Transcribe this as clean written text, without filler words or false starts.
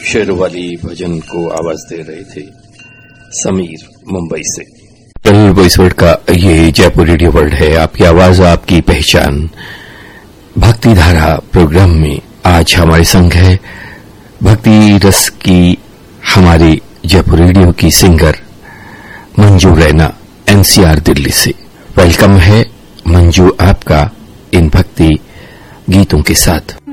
शेरवाली भजन को आवाज दे रहे थे समीर मुंबई से। वॉइस का ये जयपुर रेडियो वर्ल्ड है, आपकी आवाज आपकी पहचान। भक्ति धारा प्रोग्राम में आज हमारे संग है भक्ति रस की हमारे जयपुर रेडियो की सिंगर मंजू रैना एनसीआर दिल्ली से। वेलकम है मंजू आपका इन भक्ति गीतों के साथ।